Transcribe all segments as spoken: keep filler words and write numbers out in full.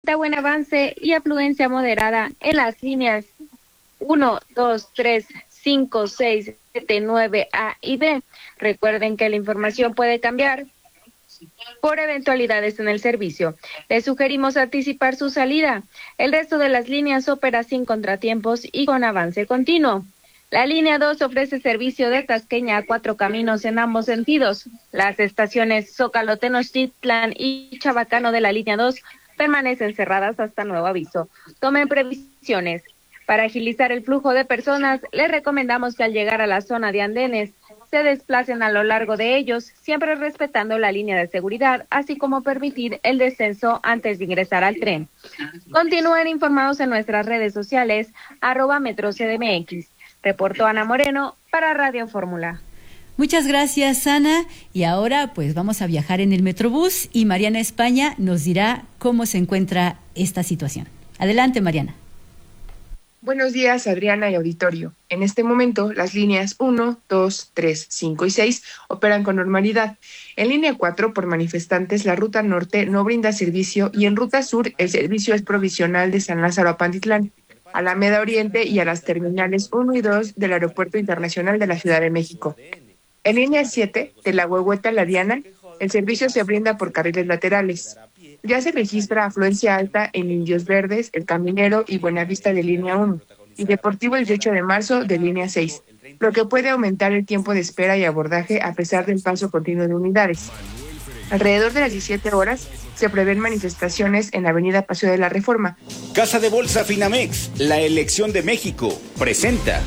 buen avance y afluencia moderada en las líneas uno, dos, tres, cinco, seis, siete, nueve, A y B. Recuerden que la información puede cambiar por eventualidades en el servicio. Les sugerimos anticipar su salida. El resto de las líneas opera sin contratiempos y con avance continuo. La línea dos ofrece servicio de Tasqueña a Cuatro Caminos en ambos sentidos. Las estaciones Zócalo, Tenochtitlan y Chabacano de la línea dos permanecen cerradas hasta nuevo aviso. Tomen previsiones. Para agilizar el flujo de personas, les recomendamos que al llegar a la zona de andenes, se desplacen a lo largo de ellos, siempre respetando la línea de seguridad, así como permitir el descenso antes de ingresar al tren. Continúen informados en nuestras redes sociales, arroba Metro C D M X. Reportó Ana Moreno para Radio Fórmula. Muchas gracias, Ana. Y ahora pues vamos a viajar en el Metrobús y Mariana España nos dirá cómo se encuentra esta situación. Adelante, Mariana. Buenos días, Adriana y auditorio. En este momento, las líneas uno, dos, tres, cinco y seis operan con normalidad. En línea cuatro, por manifestantes, la ruta norte no brinda servicio y en ruta sur, el servicio es provisional de San Lázaro a Pantitlán, Alameda Oriente y a las terminales uno y dos del Aeropuerto Internacional de la Ciudad de México. En línea siete, de la Huehueta a la Diana, el servicio se brinda por carriles laterales. Ya se registra afluencia alta en Indios Verdes, El Caminero y Buenavista de línea uno, y Deportivo el dieciocho de marzo de línea seis, lo que puede aumentar el tiempo de espera y abordaje a pesar del paso continuo de unidades. Alrededor de las diecisiete horas se prevén manifestaciones en la avenida Paseo de la Reforma. Casa de Bolsa Finamex, la elección de México, presenta.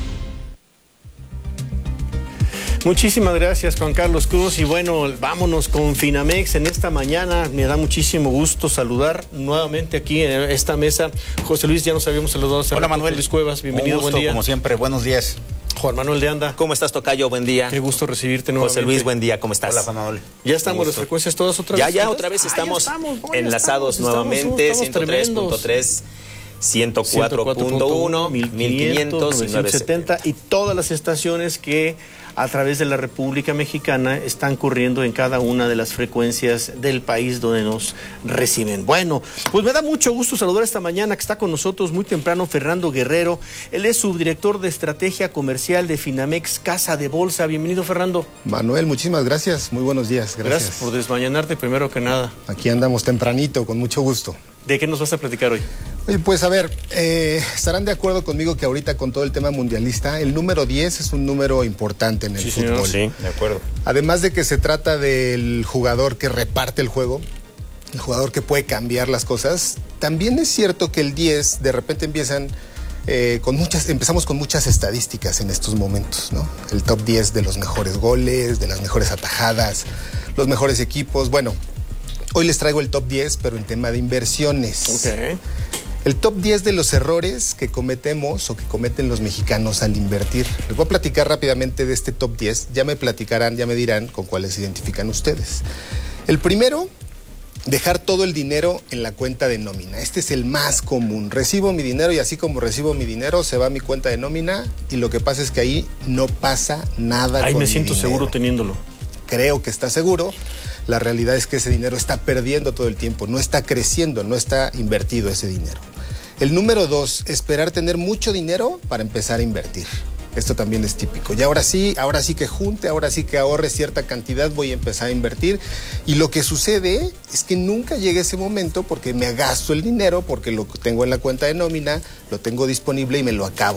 Muchísimas gracias, Juan Carlos Cruz, y bueno, vámonos con Finamex en esta mañana. Me da muchísimo gusto saludar nuevamente aquí en esta mesa. José Luis, ya nos habíamos saludado. Hola, Manuel. Luis Cuevas, bienvenido, Un gusto, buen día. Como siempre, buenos días. Juan Manuel de Anda. ¿Cómo estás, tocayo? Buen día. Qué gusto recibirte nuevamente. José Luis, buen día, ¿cómo estás? Hola, Juan Manuel. Ya estamos las frecuencias todas otra ya, vez. Ya, ya, otra vez estamos, ah, estamos bueno, enlazados estamos, nuevamente, estamos, estamos ciento tres punto tres, ciento cuatro punto uno, mil quinientos, novecientos setenta y todas las estaciones que a través de la República Mexicana están corriendo en cada una de las frecuencias del país donde nos reciben. Bueno, pues me da mucho gusto saludar esta mañana que está con nosotros muy temprano Fernando Guerrero. Él es subdirector de Estrategia Comercial de Finamex Casa de Bolsa. Bienvenido, Fernando. Manuel, muchísimas gracias. Muy buenos días. Gracias. Gracias por desmañanarte primero que nada. Aquí andamos tempranito, con mucho gusto. ¿De qué nos vas a platicar hoy? Oye, pues a ver, eh, estarán de acuerdo conmigo que ahorita con todo el tema mundialista, el número diez es un número importante en el sí, fútbol. Señor, sí, de acuerdo. Además de que se trata del jugador que reparte el juego, el jugador que puede cambiar las cosas, también es cierto que el diez de repente empiezan eh, con muchas, empezamos con muchas estadísticas en estos momentos, ¿no? El top diez de los mejores goles, de las mejores atajadas, los mejores equipos, bueno. Hoy les traigo el top diez, pero en tema de inversiones. Okay. El top diez de los errores que cometemos o que cometen los mexicanos al invertir. Les voy a platicar rápidamente de este top diez. Ya me platicarán, ya me dirán con cuáles se identifican ustedes. El primero, dejar todo el dinero en la cuenta de nómina. Este es el más común. Recibo mi dinero y así como recibo mi dinero, se va a mi cuenta de nómina y lo que pasa es que ahí no pasa nada. Ahí con me mi siento dinero. seguro teniéndolo. Creo que está seguro. La realidad es que ese dinero está perdiendo todo el tiempo, no está creciendo, no está invertido ese dinero. El número dos, esperar tener mucho dinero para empezar a invertir. Esto también es típico. Y ahora sí, ahora sí que junte, ahora sí que ahorre cierta cantidad, voy a empezar a invertir. Y lo que sucede es que nunca llega ese momento porque me gasto el dinero, porque lo tengo en la cuenta de nómina, lo tengo disponible y me lo acabo.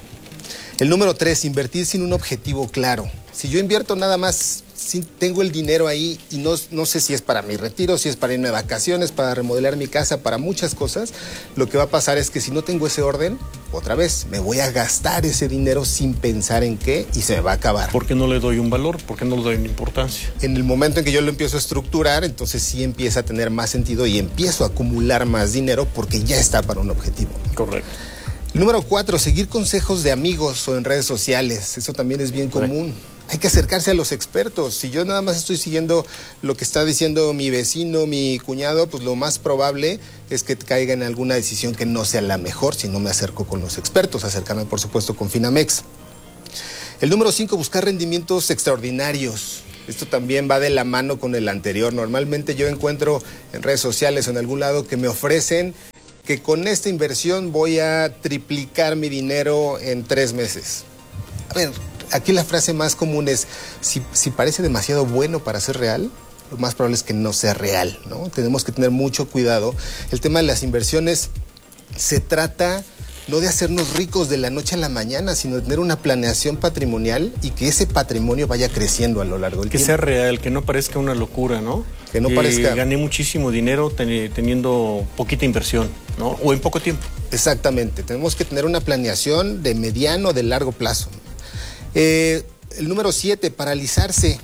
El número tres, invertir sin un objetivo claro. Si yo invierto nada más, si tengo el dinero ahí y no, no sé si es para mi retiro, si es para irme de vacaciones, para remodelar mi casa, para muchas cosas, lo que va a pasar es que si no tengo ese orden, otra vez, me voy a gastar ese dinero sin pensar en qué y se me va a acabar. ¿Por qué no le doy un valor? ¿Por qué no le doy una importancia? En el momento en que yo lo empiezo a estructurar, entonces sí empieza a tener más sentido y empiezo a acumular más dinero porque ya está para un objetivo. Correcto. Número cuatro, seguir consejos de amigos o en redes sociales. Eso también es bien común. Hay que acercarse a los expertos. Si yo nada más estoy siguiendo lo que está diciendo mi vecino, mi cuñado, pues lo más probable es que caiga en alguna decisión que no sea la mejor si no me acerco con los expertos. Acercarme, por supuesto, con Finamex. El número cinco, buscar rendimientos extraordinarios. Esto también va de la mano con el anterior. Normalmente yo encuentro en redes sociales o en algún lado que me ofrecen que con esta inversión voy a triplicar mi dinero en tres meses. A ver, aquí la frase más común es, si, si parece demasiado bueno para ser real, lo más probable es que no sea real, ¿no? Tenemos que tener mucho cuidado. El tema de las inversiones se trata no de hacernos ricos de la noche a la mañana, sino de tener una planeación patrimonial y que ese patrimonio vaya creciendo a lo largo del que tiempo. Que sea real, que no parezca una locura, ¿no? Que no que parezca... gané muchísimo dinero ten, teniendo poquita inversión, ¿no? O en poco tiempo. Exactamente, tenemos que tener una planeación de mediano, de largo plazo. Eh, el número siete, paralizarse.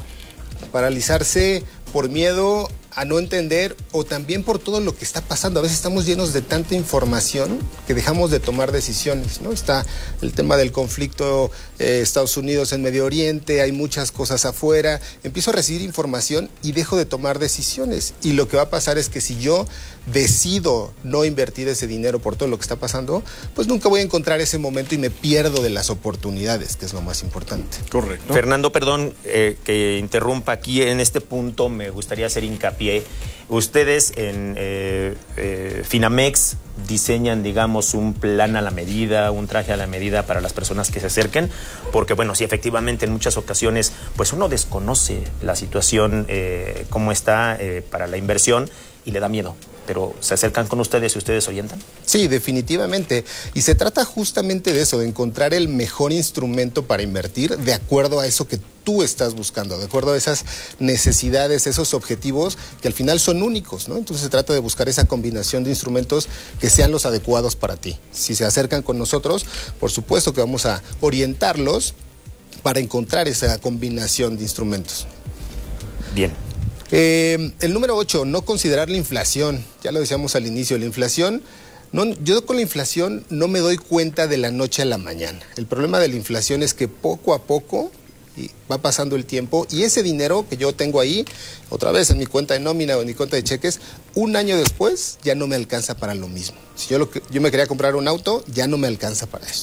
Paralizarse por miedo a no entender o también por todo lo que está pasando. A veces estamos llenos de tanta información que dejamos de tomar decisiones, ¿no? Está el tema del conflicto eh, Estados Unidos en Medio Oriente, hay muchas cosas afuera. Empiezo a recibir información y dejo de tomar decisiones. Y lo que va a pasar es que si yo decido no invertir ese dinero por todo lo que está pasando, pues nunca voy a encontrar ese momento y me pierdo de las oportunidades, que es lo más importante. Correcto. Fernando, perdón eh, que interrumpa aquí en este punto, me gustaría hacer hincapié. Ustedes en eh, eh, Finamex diseñan, digamos, un plan a la medida, un traje a la medida para las personas que se acerquen, porque, bueno, sí, efectivamente, en muchas ocasiones, pues uno desconoce la situación, eh, cómo está eh, para la inversión y le da miedo. Pero ¿se acercan con ustedes y ustedes orientan? Sí, definitivamente. Y se trata justamente de eso, de encontrar el mejor instrumento para invertir de acuerdo a eso que tú estás buscando, de acuerdo a esas necesidades, esos objetivos que al final son únicos, ¿no? Entonces se trata de buscar esa combinación de instrumentos que sean los adecuados para ti. Si se acercan con nosotros, por supuesto que vamos a orientarlos para encontrar esa combinación de instrumentos. Bien. Eh, el número ocho, no considerar la inflación. Ya lo decíamos al inicio, la inflación, no, yo con la inflación no me doy cuenta de la noche a la mañana. El problema de la inflación es que poco a poco va pasando el tiempo y ese dinero que yo tengo ahí, otra vez en mi cuenta de nómina o en mi cuenta de cheques, un año después ya no me alcanza para lo mismo. Si yo, lo que, yo me quería comprar un auto, ya no me alcanza para eso.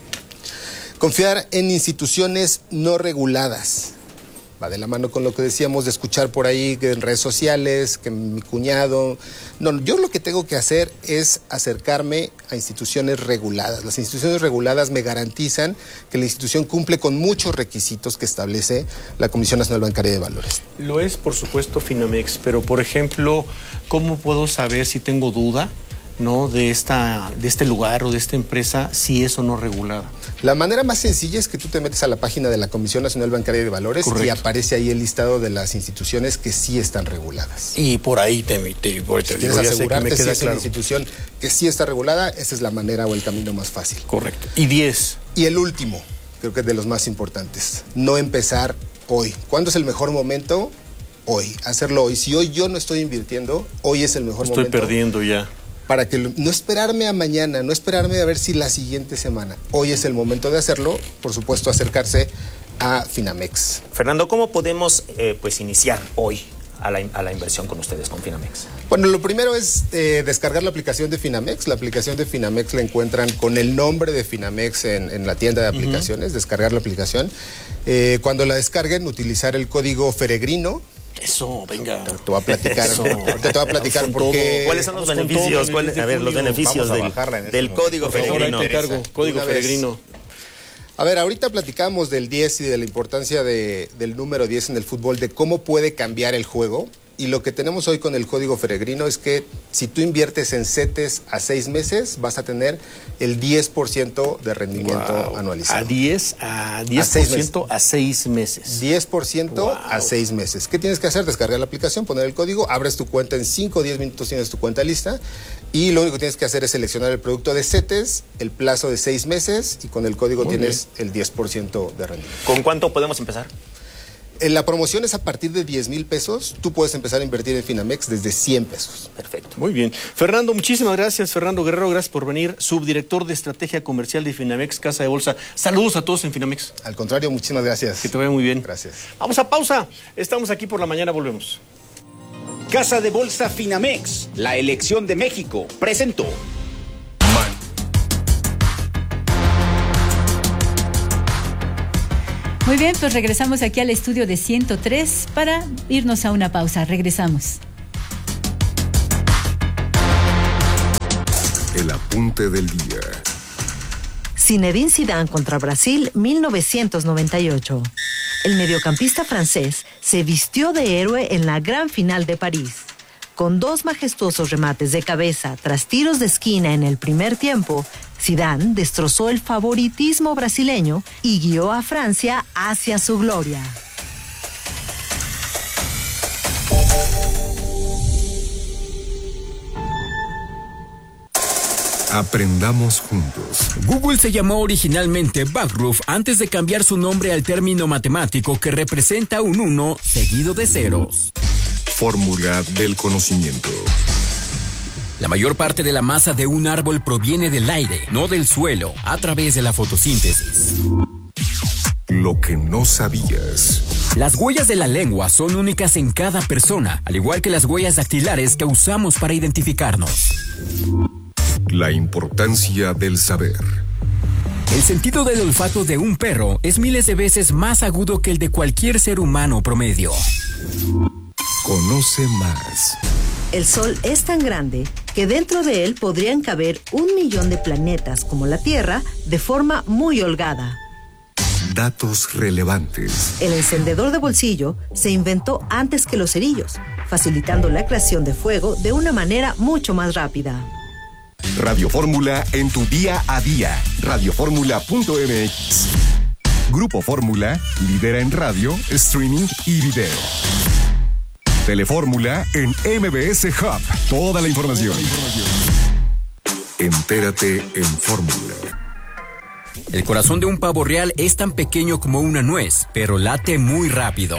Confiar en instituciones no reguladas. Va de la mano con lo que decíamos de escuchar por ahí que en redes sociales, que mi cuñado... No, yo lo que tengo que hacer es acercarme a instituciones reguladas. Las instituciones reguladas me garantizan que la institución cumple con muchos requisitos que establece la Comisión Nacional Bancaria de Valores. Lo es, por supuesto, Finamex, pero, por ejemplo, ¿cómo puedo saber si tengo duda, ¿no?, de esta, de este lugar o de esta empresa si es o no regulada? La manera más sencilla es que tú te metes a la página de la Comisión Nacional Bancaria de Valores. Correcto. Y aparece ahí el listado de las instituciones que sí están reguladas. Y por ahí te, te, por te si digo, quieres asegurarte que me queda si es claro. Una institución que sí está regulada, esa es la manera o el camino más fácil. Correcto. Y diez. Y el último, creo que es de los más importantes, no empezar hoy. ¿Cuándo es el mejor momento? Hoy, hacerlo hoy. Si hoy yo no estoy invirtiendo, hoy es el mejor estoy momento. Estoy perdiendo ya. Para que no esperarme a mañana, no esperarme a ver si la siguiente semana. Hoy es el momento de hacerlo, por supuesto, acercarse a Finamex. Fernando, ¿cómo podemos eh, pues iniciar hoy a la, a la inversión con ustedes, con Finamex? Bueno, lo primero es eh, descargar la aplicación de Finamex. La aplicación de Finamex la encuentran con el nombre de Finamex en, en la tienda de aplicaciones, uh-huh. Descargar la aplicación. Eh, cuando la descarguen, utilizar el código Feregrino. Eso, venga. Te, te voy a platicar. Eso. Ahorita te voy a platicar porque... ¿Cuáles son los beneficios? ¿Cuál, a ver, los beneficios del, del código Feregrino. Ahora te cargo, código Feregrino. A ver, ahorita platicamos del diez y de la importancia de, del número diez en el fútbol, de cómo puede cambiar el juego. Y lo que tenemos hoy con el código Feregrino es que si tú inviertes en CETES a seis meses, vas a tener el diez por ciento de rendimiento wow. anualizado. A diez, a diez por ciento a seis meses. diez por ciento wow. a seis meses. ¿Qué tienes que hacer? Descargar la aplicación, poner el código, abres tu cuenta en cinco o diez minutos, tienes tu cuenta lista y lo único que tienes que hacer es seleccionar el producto de CETES, el plazo de seis meses y con el código Muy tienes bien. el diez por ciento de rendimiento. ¿Con cuánto podemos empezar? La promoción es a partir de diez mil pesos. Tú puedes empezar a invertir en Finamex desde cien pesos. Perfecto. Muy bien. Fernando, muchísimas gracias. Fernando Guerrero, gracias por venir. Subdirector de Estrategia Comercial de Finamex, Casa de Bolsa. Saludos a todos en Finamex. Al contrario, muchísimas gracias. Que te vaya muy bien. Gracias. Vamos a pausa. Estamos aquí por la mañana, volvemos. Casa de Bolsa Finamex, la elección de México, presentó. Muy bien, pues regresamos aquí al estudio de ciento tres para irnos a una pausa. Regresamos. El apunte del día. Zinedine Zidane contra Brasil, mil novecientos noventa y ocho. El mediocampista francés se vistió de héroe en la gran final de París. Con dos majestuosos remates de cabeza tras tiros de esquina en el primer tiempo, Zidane destrozó el favoritismo brasileño y guió a Francia hacia su gloria. Aprendamos juntos. Google se llamó originalmente Backroof antes de cambiar su nombre al término matemático que representa un uno seguido de ceros. Fórmula del conocimiento. La mayor parte de la masa de un árbol proviene del aire, no del suelo, a través de la fotosíntesis. Lo que no sabías. Las huellas de la lengua son únicas en cada persona, al igual que las huellas dactilares que usamos para identificarnos. La importancia del saber. El sentido del olfato de un perro es miles de veces más agudo que el de cualquier ser humano promedio. Conoce más. El Sol es tan grande que dentro de él podrían caber un millón de planetas como la Tierra de forma muy holgada. Datos relevantes. El encendedor de bolsillo se inventó antes que los cerillos, facilitando la creación de fuego de una manera mucho más rápida. Radio Fórmula en tu día a día. radio fórmula punto m x. Grupo Fórmula, lidera en radio, streaming y video. Telefórmula en M B S Hub. Toda la información. Entérate en Fórmula. El corazón de un pavo real es tan pequeño como una nuez, pero late muy rápido.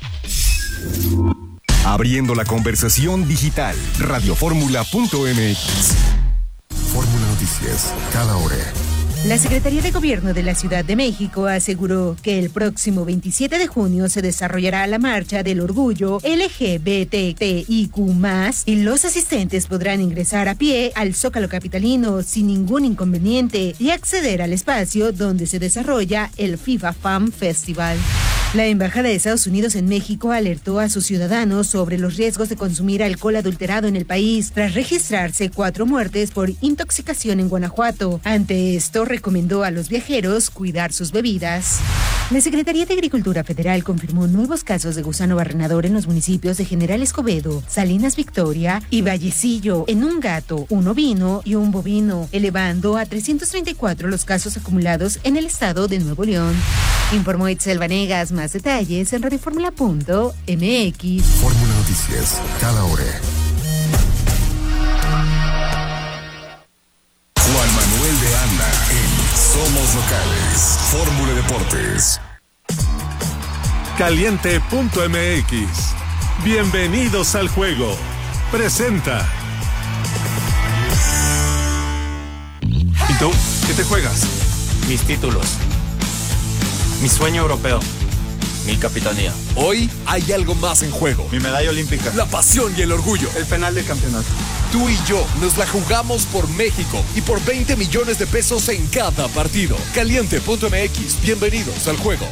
Abriendo la conversación digital. radio fórmula punto m x. Fórmula Noticias, cada hora. La Secretaría de Gobierno de la Ciudad de México aseguró que el próximo veintisiete de junio se desarrollará la Marcha del Orgullo L G B T I Q más, y los asistentes podrán ingresar a pie al Zócalo capitalino sin ningún inconveniente y acceder al espacio donde se desarrolla el FIFA Fan Festival. La Embajada de Estados Unidos en México alertó a sus ciudadanos sobre los riesgos de consumir alcohol adulterado en el país tras registrarse cuatro muertes por intoxicación en Guanajuato. Ante esto, recomendó a los viajeros cuidar sus bebidas. La Secretaría de Agricultura Federal confirmó nuevos casos de gusano barrenador en los municipios de General Escobedo, Salinas Victoria y Vallecillo, en un gato, un ovino y un bovino, elevando a trescientos treinta y cuatro los casos acumulados en el estado de Nuevo León. Informó Itzel Vanegas. Más detalles en radio fórmula punto m x. Fórmula Noticias, cada hora. Juan Manuel de Anda en Somos Locales. Fórmula Deportes. Caliente punto m x. Bienvenidos al juego. Presenta. ¿Y tú? ¿Qué te juegas? Mis títulos. Mi sueño europeo. Mi capitanía. Hoy hay algo más en juego. Mi medalla olímpica. La pasión y el orgullo. El penal del campeonato. Tú y yo nos la jugamos por México y por veinte millones de pesos en cada partido. Caliente punto m x. Bienvenidos al juego.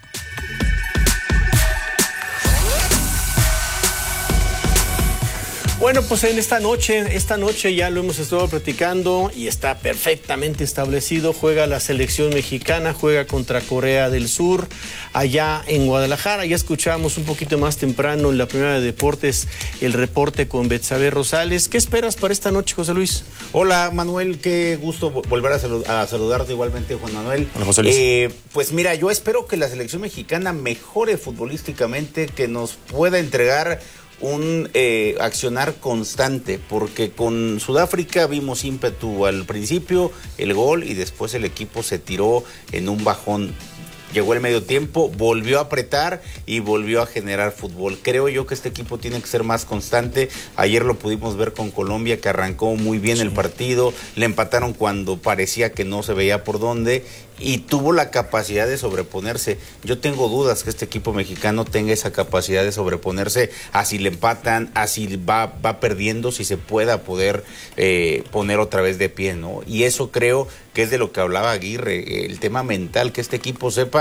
Bueno, pues en esta noche, esta noche ya lo hemos estado platicando y está perfectamente establecido. Juega la selección mexicana, juega contra Corea del Sur, allá en Guadalajara. Ya escuchábamos un poquito más temprano en la primera de deportes el reporte con Betsabe Rosales. ¿Qué esperas para esta noche, José Luis? Hola, Manuel, qué gusto volver a, salud a saludarte igualmente, Juan Manuel. Hola, José Luis. Eh, pues mira, yo espero que la selección mexicana mejore futbolísticamente, que nos pueda entregar un eh, accionar constante, porque con Sudáfrica vimos ímpetu al principio, el gol, y después el equipo se tiró en un bajón. Llegó el medio tiempo, volvió a apretar y volvió a generar fútbol. Creo yo que este equipo tiene que ser más constante. Ayer lo pudimos ver con Colombia, que arrancó muy bien sí. el partido. Le empataron cuando parecía que no se veía por dónde y tuvo la capacidad de sobreponerse. Yo tengo dudas que este equipo mexicano tenga esa capacidad de sobreponerse a si le empatan, a si va, va perdiendo, si se pueda poder eh, poner otra vez de pie, ¿no? Y eso creo que es de lo que hablaba Aguirre, el tema mental, que este equipo sepa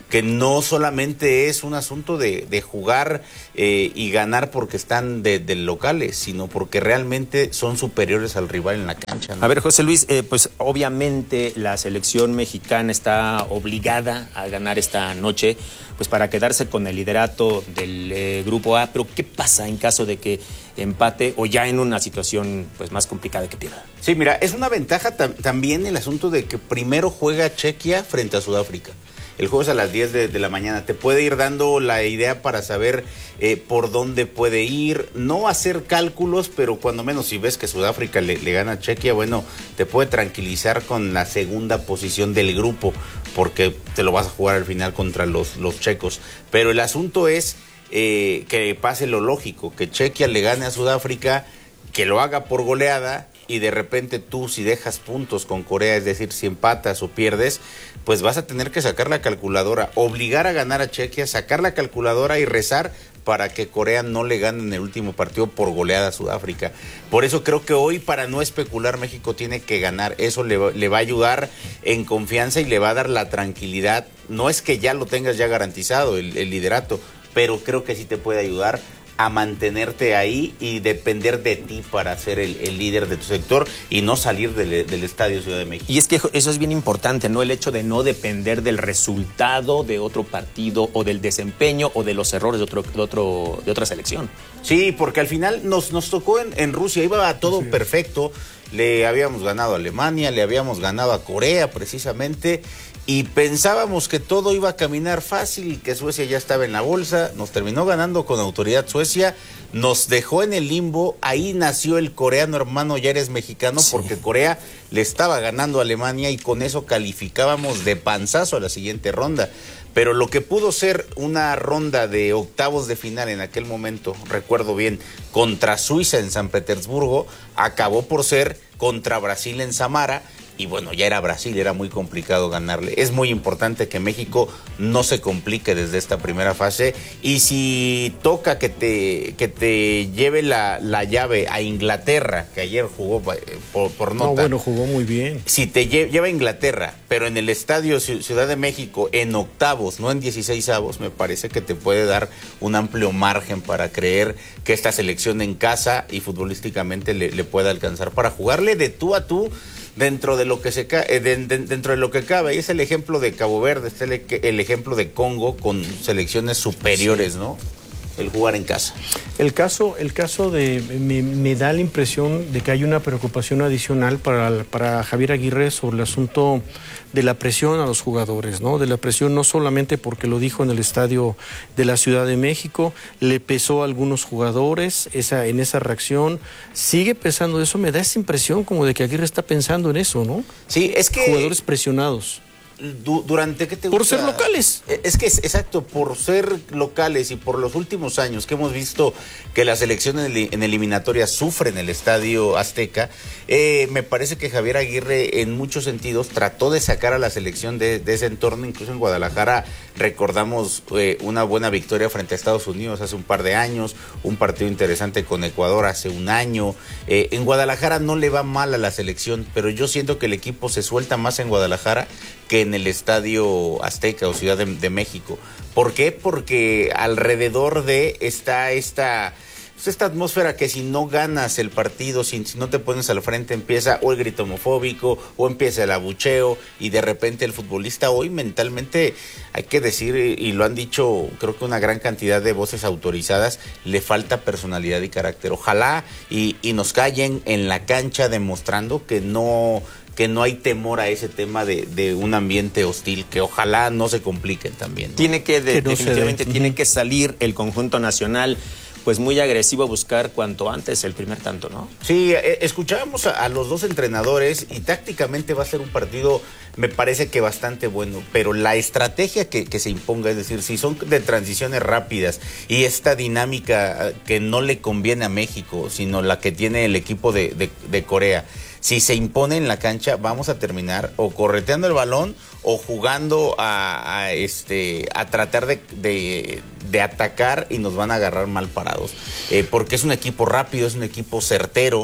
que no solamente es un asunto de, de jugar eh, y ganar porque están de, de locales, sino porque realmente son superiores al rival en la cancha, ¿no? A ver, José Luis, eh, pues obviamente la selección mexicana está obligada a ganar esta noche, pues para quedarse con el liderato del eh, Grupo A, pero ¿qué pasa en caso de que empate o ya en una situación pues más complicada que pierda? Sí, mira, es una ventaja tam- también el asunto de que primero juega Chequia frente a Sudáfrica. El juego es a las diez de, de la mañana. Te puede ir dando la idea para saber eh, por dónde puede ir. No hacer cálculos, pero cuando menos si ves que Sudáfrica le, le gana a Chequia, bueno, te puede tranquilizar con la segunda posición del grupo, porque te lo vas a jugar al final contra los, los checos. Pero el asunto es eh, que pase lo lógico, que Chequia le gane a Sudáfrica, que lo haga por goleada, y de repente tú, si dejas puntos con Corea, es decir, si empatas o pierdes, pues vas a tener que sacar la calculadora, obligar a ganar a Chequia, sacar la calculadora y rezar para que Corea no le gane en el último partido por goleada a Sudáfrica. Por eso creo que hoy, para no especular, México tiene que ganar. Eso le va, le va a ayudar en confianza y le va a dar la tranquilidad. No es que ya lo tengas ya garantizado, el, el liderato, pero creo que sí te puede ayudar a mantenerte ahí y depender de ti para ser el, el líder de tu sector y no salir del, del Estadio Ciudad de México. Y es que eso es bien importante, ¿no? El hecho de no depender del resultado de otro partido o del desempeño o de los errores de otro, de otro, de otra selección. Sí, porque al final nos, nos tocó en, en Rusia, iba todo sí. perfecto, le habíamos ganado a Alemania, le habíamos ganado a Corea precisamente, y pensábamos que todo iba a caminar fácil, que Suecia ya estaba en la bolsa, nos terminó ganando con autoridad Suecia, nos dejó en el limbo, ahí nació el coreano hermano, ya eres mexicano, sí. porque Corea le estaba ganando a Alemania y con eso calificábamos de panzazo a la siguiente ronda. Pero lo que pudo ser una ronda de octavos de final en aquel momento, recuerdo bien, contra Suiza en San Petersburgo, acabó por ser contra Brasil en Samara. Y bueno, ya era Brasil, era muy complicado ganarle. Es muy importante que México no se complique desde esta primera fase. Y si toca que te, que te lleve la, la llave a Inglaterra, que ayer jugó por, por nota. No, bueno, jugó muy bien. Si te lle- lleva a Inglaterra, pero en el Estadio Ciudad de México, en octavos, no en dieciseisavos, me parece que te puede dar un amplio margen para creer que esta selección en casa y futbolísticamente le, le pueda alcanzar para jugarle de tú a tú dentro de lo que se ca- eh, de, de, dentro de lo que cabe. Y es el ejemplo de Cabo Verde, es el, el ejemplo de Congo con selecciones superiores, sí. ¿no? El jugar en casa. El caso, el caso de me, me da la impresión de que hay una preocupación adicional para, para Javier Aguirre sobre el asunto de la presión a los jugadores, ¿no? De la presión no solamente porque lo dijo en el estadio de la Ciudad de México, le pesó a algunos jugadores esa, en esa reacción, sigue pesando eso, me da esa impresión como de que Aguirre está pensando en eso, ¿no? Sí, es que jugadores presionados. Du- durante qué te por gusta? ser locales. Es que es exacto, por ser locales y por los últimos años que hemos visto que la selección en, el, en eliminatoria sufre en el Estadio Azteca, eh, me parece que Javier Aguirre en muchos sentidos trató de sacar a la selección de, de ese entorno. Incluso en Guadalajara recordamos eh, una buena victoria frente a Estados Unidos hace un par de años, un partido interesante con Ecuador hace un año. Eh, en Guadalajara no le va mal a la selección, pero yo siento que el equipo se suelta más en Guadalajara que en el Estadio Azteca o Ciudad de, de México. ¿Por qué? Porque alrededor de está esta, esta atmósfera que si no ganas el partido, si, si no te pones al frente, empieza o el grito homofóbico o empieza el abucheo y de repente el futbolista hoy mentalmente, hay que decir, y lo han dicho creo que una gran cantidad de voces autorizadas, le falta personalidad y carácter. Ojalá y, y nos callen en la cancha demostrando que no... que no hay temor a ese tema de, de un ambiente hostil, que ojalá no se compliquen también, ¿no? Tiene que, de, Que no definitivamente, se tiene que salir el conjunto nacional, pues muy agresivo a buscar cuanto antes el primer tanto, ¿no? Sí, eh, escuchábamos a, a los dos entrenadores y tácticamente va a ser un partido, me parece que bastante bueno, pero la estrategia que, que se imponga, es decir, si son de transiciones rápidas y esta dinámica que no le conviene a México, sino la que tiene el equipo de, de, de Corea, si se impone en la cancha, vamos a terminar o correteando el balón o jugando a, a este a tratar de, de, de atacar y nos van a agarrar mal parados. Eh, porque es un equipo rápido, es un equipo certero,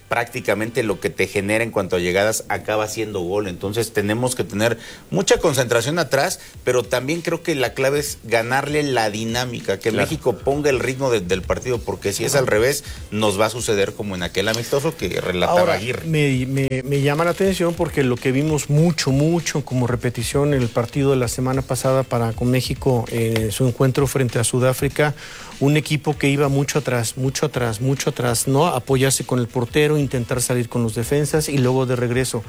prácticamente lo que te genera en cuanto a llegadas acaba siendo gol. Entonces tenemos que tener mucha concentración atrás, pero también creo que la clave es ganarle la dinámica, que claro. México ponga el ritmo de, del partido, porque si es al revés, nos va a suceder como en aquel amistoso que relataba Ahora, Aguirre. Me, me, me llama la atención porque lo que vimos mucho, mucho como repetición en el partido de la semana pasada para con México, en su encuentro frente a Sudáfrica, un equipo que iba mucho atrás, mucho atrás, mucho atrás, ¿no? Apoyarse con el portero, intentar salir con los defensas y luego de regreso.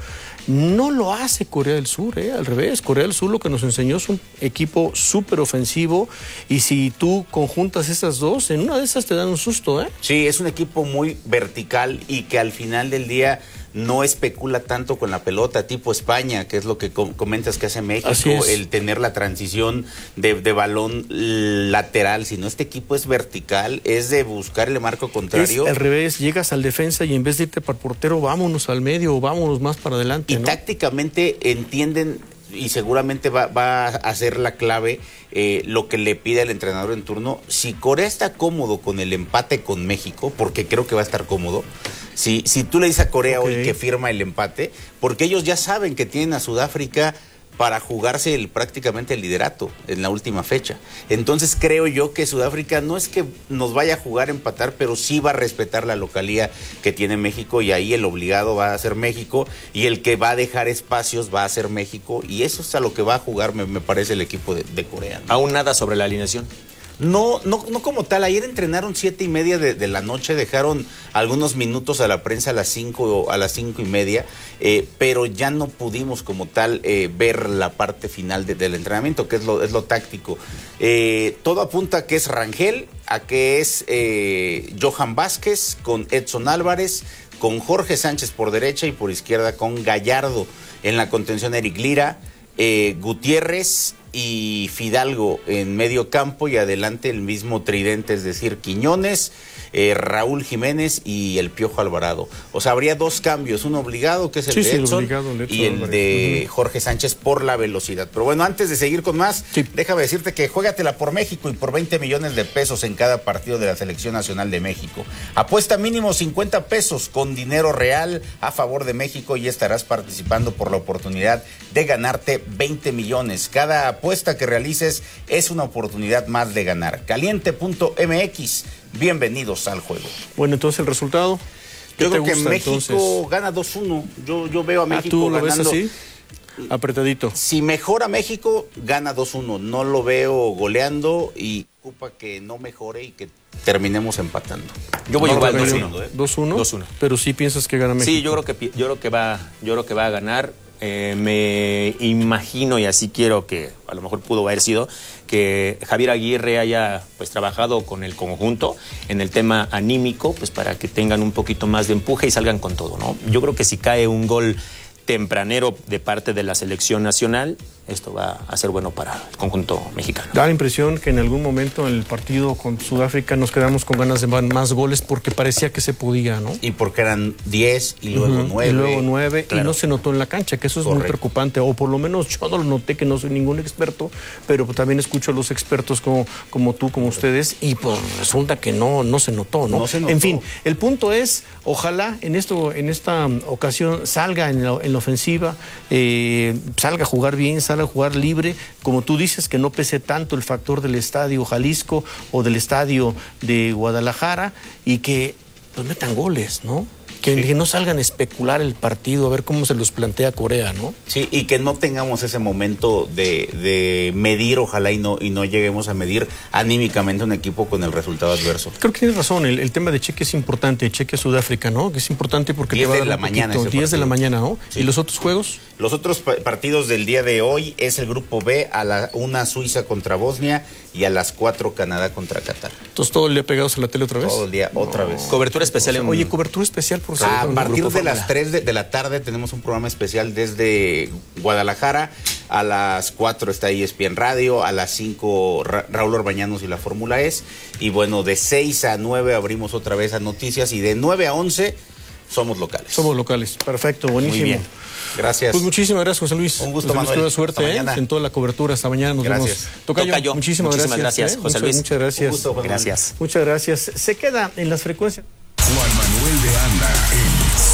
No lo hace Corea del Sur, ¿eh? Al revés. Corea del Sur lo que nos enseñó es un equipo súper ofensivo y si tú conjuntas esas dos, en una de esas te dan un susto, ¿eh? Sí, es un equipo muy vertical y que al final del día no especula tanto con la pelota, tipo España, que es lo que com comentas que hace México, el tener la transición de, de balón lateral, sino este equipo es vertical, es de buscar el marco contrario. Es al revés, llegas al defensa y en vez de irte para el portero, vámonos al medio o vámonos más para adelante, Y ¿no? tácticamente entienden, y seguramente va, va a ser la clave eh, lo que le pide el entrenador en turno. Si Corea está cómodo con el empate con México, porque creo que va a estar cómodo, si, si tú le dices a Corea okay. hoy que firma el empate, porque ellos ya saben que tienen a Sudáfrica para jugarse el, prácticamente el liderato en la última fecha. Entonces creo yo que Sudáfrica no es que nos vaya a jugar a empatar, pero sí va a respetar la localía que tiene México y ahí el obligado va a ser México y el que va a dejar espacios va a ser México y eso es a lo que va a jugar, me, me parece, el equipo de, de Corea, ¿no? ¿Aún nada sobre la alineación? No, no, no como tal. Ayer entrenaron siete y media de, de la noche, dejaron algunos minutos a la prensa a las cinco, a las cinco y media, eh, pero ya no pudimos como tal eh, ver la parte final de, del entrenamiento, que es lo, es lo táctico. Eh, todo apunta a que es Rangel, a que es eh, Johan Vázquez con Edson Álvarez, con Jorge Sánchez por derecha y por izquierda con Gallardo. En la contención Eric Lira, eh, Gutiérrez y Fidalgo en medio campo y adelante el mismo tridente, es decir, Quiñones, eh, Raúl Jiménez y el Piojo Alvarado. O sea, habría dos cambios, uno obligado, que es el sí, de sí, Edson, obligado, el Edson y el Álvarez. de Uh-huh. Jorge Sánchez por la velocidad. Pero bueno, antes de seguir con más, sí. déjame decirte que juégatela por México y por veinte millones de pesos en cada partido de la Selección Nacional de México. Apuesta mínimo cincuenta pesos con dinero real a favor de México y estarás participando por la oportunidad de ganarte veinte millones. Cada apuesta que realices es una oportunidad más de ganar. Caliente punto m x, bienvenidos al juego. Bueno, entonces el resultado. Yo creo que gusta, México entonces? gana dos uno. Yo, yo veo a México ah, ¿tú lo ganando. ves así? Apretadito. Si mejora México, gana dos uno. No lo veo goleando y ocupa que no mejore y que terminemos empatando. Yo voy no, igual dos uno. ¿eh? dos uno. dos uno. Pero sí piensas que gana México. Sí, yo creo que yo creo que va, yo creo que va a ganar. Eh, me imagino, y así quiero que a lo mejor pudo haber sido, que Javier Aguirre haya pues trabajado con el conjunto en el tema anímico, pues para que tengan un poquito más de empuje y salgan con todo, ¿no? Yo creo que si cae un gol tempranero de parte de la selección nacional, esto va a ser bueno para el conjunto mexicano. Da la impresión que en algún momento en el partido con Sudáfrica nos quedamos con ganas de más goles porque parecía que se podía, ¿no? Y porque eran diez y luego nueve. Uh-huh. Y luego nueve, claro. Y no se notó en la cancha, que eso es Correcto. Muy preocupante, o por lo menos yo no lo noté, que no soy ningún experto, pero también escucho a los expertos como, como tú, como ustedes, y pues resulta que no, no se notó, ¿no? No se notó. En fin, el punto es, ojalá en esto, en esta ocasión salga en la, en la ofensiva, eh, salga a jugar bien, salga a jugar libre, como tú dices, que no pese tanto el factor del estadio Jalisco o del estadio de Guadalajara y que pues metan goles, ¿no? Que, sí. que no salgan a especular el partido, a ver cómo se los plantea Corea, ¿no? Sí, y que no tengamos ese momento de, de medir, ojalá y no, y no lleguemos a medir anímicamente un equipo con el resultado adverso. Creo que tienes razón, el, el tema de Cheque es importante, Cheque Sudáfrica, ¿no? Que es importante porque diez te va a de dar la un mañana poquito, diez de la mañana, ¿no? Sí. ¿Y los otros juegos? Los otros pa partidos del día de hoy es el grupo B, a la una Suiza contra Bosnia y a las cuatro Canadá contra Qatar. Entonces todo el día pegados a la tele otra vez. Todo el día otra no. vez. Cobertura especial en... Oye, cobertura especial por A partir de las tres de, de la tarde tenemos un programa especial desde Guadalajara. A las cuatro está E S P N Radio, a las cinco Ra Raúl Orbañanos y la Fórmula E S. Y bueno, de seis a nueve abrimos otra vez a noticias y de nueve a once somos locales. Somos locales, perfecto, buenísimo. Muy bien. Gracias. Pues muchísimas gracias, José Luis. Un gusto, José Luis, Manuel. toda suerte eh, en toda la cobertura. Hasta mañana nos gracias. vemos. Tocayo, Tocayo. muchísimas, muchísimas gracias. gracias, José eh. Luis. Muchas, muchas gracias. Un gusto, gracias. Muchas gracias. Se queda en las frecuencias. Juan Manuel de Anda en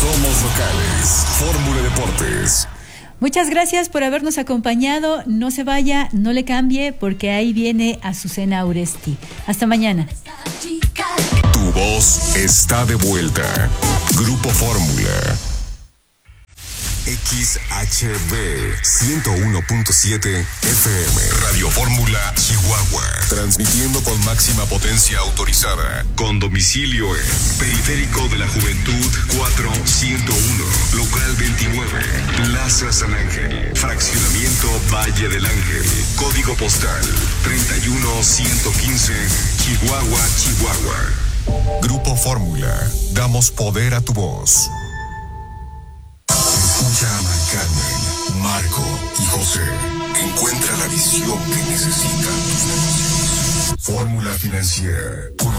Somos locales. Fórmula Deportes. Muchas gracias por habernos acompañado. No se vaya, no le cambie, porque ahí viene Azucena Uresti. Hasta mañana. Tu voz está de vuelta. Grupo Fórmula. X H B ciento uno punto siete F M. Radio Fórmula Chihuahua. Transmitiendo con máxima potencia autorizada. Con domicilio en Periférico de la Juventud cuatro ciento uno. Local veintinueve. Plaza San Ángel. Fraccionamiento Valle del Ángel. Código postal treinta y uno ciento quince. Chihuahua, Chihuahua. Grupo Fórmula. Damos poder a tu voz. Escucha a Mari Carmen, Marco y José. Encuentra la visión que necesitan tus negocios. Fórmula Financiera.